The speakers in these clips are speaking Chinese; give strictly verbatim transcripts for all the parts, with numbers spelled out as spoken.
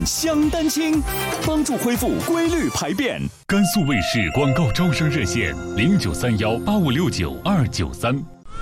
香丹清，帮助恢复规律排便。 甘肃卫视广告招生热线零九三幺八五六九二九三。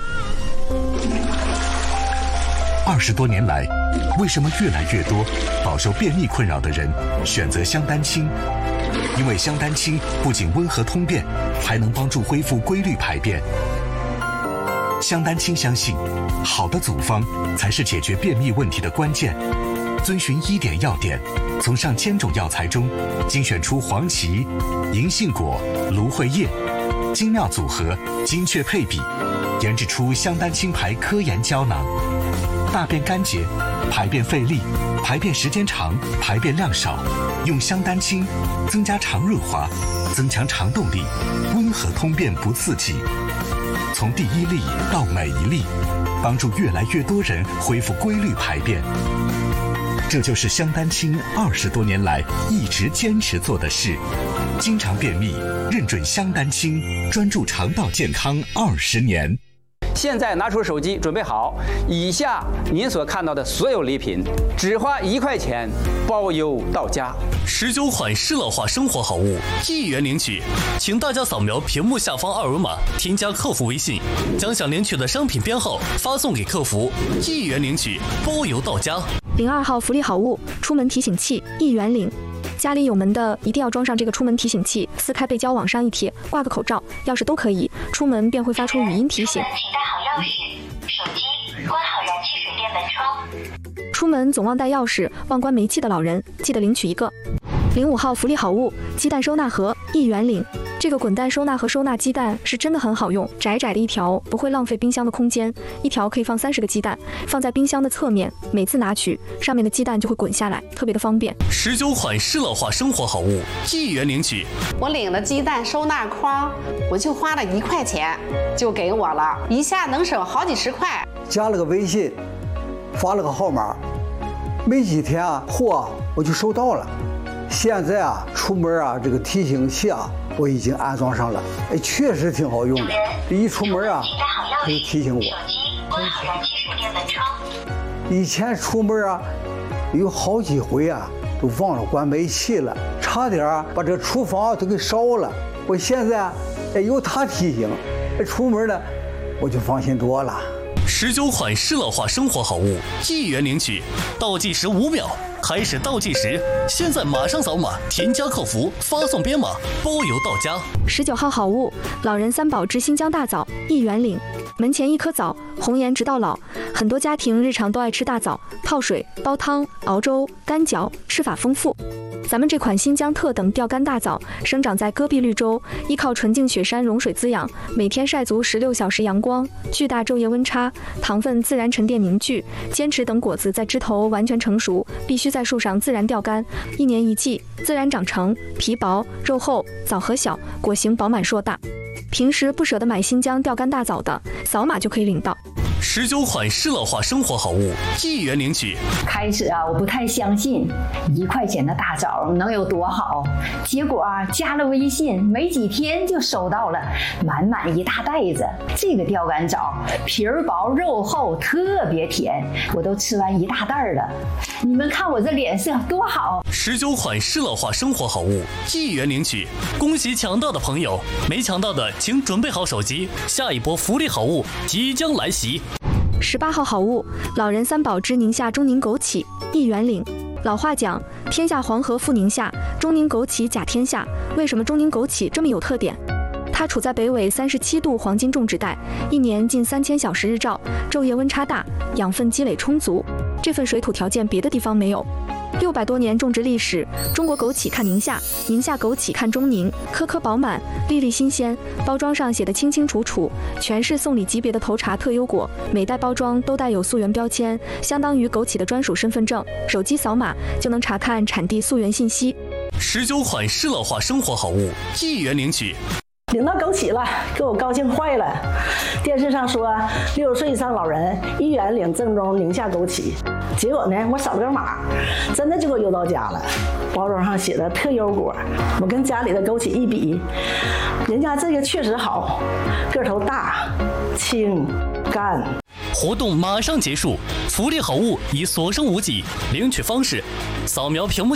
二十多年来，为什么越来越多饱受便秘困扰的人选择香丹清？因为香丹清不仅温和通便，还能帮助恢复规律排便。香丹清相信，好的组方才是解决便秘问题的关键。遵循医典要点，从上千种药材中精选出黄芪、银杏果、芦荟叶，精妙组合，精确配比，研制出香丹清牌科研胶囊。大便干结、排便费力、排便时间长、排便量少，用香丹清增加肠润滑，增强肠动力，温和通便不刺激。从第一粒到每一粒，帮助越来越多人恢复规律排便。这就是香丹清二十多年来一直坚持做的事。经常便秘，认准香丹清，专注肠道健康二十年。 现在拿出手机，准备好。以下您所看到的所有礼品，只花一块钱，包邮到家。 十九款适老化生活好物，一元领取。请大家扫描屏幕下方二维码，添加客服微信，将想领取的商品编号发送给客服，一元领取，包邮到家。 零二号福利好物，出门提醒器，一元领。家里有门的一定要装上这个出门提醒器，撕开背胶往上一贴，挂个口罩、钥匙都可以，出门便会发出语音提醒。 请带好钥匙、手机，关好燃气水电门窗。 出门总忘带钥匙、忘关煤气的老人，记得领取一个。零五号福利好物，鸡蛋收纳盒，一元领。这个滚蛋收纳盒收纳鸡蛋是真的很好用，窄窄的一条，不会浪费冰箱的空间，一条可以放三十个鸡蛋，放在冰箱的侧面，每次拿取，上面的鸡蛋就会滚下来，特别的方便。 十九款适老化生活好物，一元领取。 我领了鸡蛋收纳筐，我就花了一块钱就给我了，一下能省好几十块。 加了个微信，发了个号码，没几天啊，货我就收到了。现在啊，出门啊，这个提醒器啊，我已经安装上了，哎，确实挺好用的。一出门啊，它就提醒我。 手机关好燃气水电门窗。 以前出门啊，有好几回啊，都忘了关煤气了，差点啊把这厨房都给烧了。我现在哎有它提醒，哎，出门呢我就放心多了。 十九款适老化生活好物，一元领取，倒计时五秒。开始倒计时，现在马上扫码添加客服，发送编码，包邮到家。 十九号好物，老人三宝之新疆大枣，一元领。门前一颗枣，红颜直到老。很多家庭日常都爱吃大枣，泡水、煲汤、熬粥、干嚼，吃法丰富。咱们这款新疆特等钓竿大枣生长在戈壁绿洲，依靠纯净雪山融水滋养，每天晒足十六小时阳光，巨大昼夜温差，糖分自然沉淀凝聚，坚持等果子在枝头完全成熟，必须在树上自然钓竿，一年一季，自然长成，皮薄肉厚，枣核小，果形饱满硕大。平时不舍得买新疆钓竿大枣的，扫码就可以领到。 十九款适老化生活好物，一元领取。 开始啊，我不太相信一块钱的大枣能有多好，结果啊，加了微信，没几天就收到了满满一大袋子。这个钓竿枣皮儿薄肉厚，特别甜，我都吃完一大袋了。你们看我这脸色多好！ 十九款适老化生活好物，一元领取。恭喜抢到的朋友，没抢到的请准备好手机，下一波福利好物即将来袭。 十八号好物，老人三宝之宁夏中宁枸杞，一元领。老话讲，天下黄河赴宁夏，中宁枸杞甲天下。为什么中宁枸杞这么有特点？它处在北纬三十七度黄金种植带，一年近三千小时日照，昼夜温差大，养分积累充足。这份水土条件别的地方没有。六百多年种植历史，中国枸杞看宁夏，宁夏枸杞看中宁，颗颗饱满，粒粒新鲜，包装上写得清清楚楚，全是送礼级别的头茬特优果，每袋包装都带有溯源标签，相当于枸杞的专属身份证，手机扫码就能查看产地溯源信息。 十九款适老化生活好物，一元领取。 领到枸杞了，给我高兴坏了。电视上说六十岁以上老人一元领正宗宁夏枸杞，结果呢，我扫了个码，真的就给我邮到家了。包装上写的特优果，我跟家里的枸杞一比，人家这个确实好，个头大、轻、干。 活动马上结束，福利好物已所剩无几。领取方式：扫描屏幕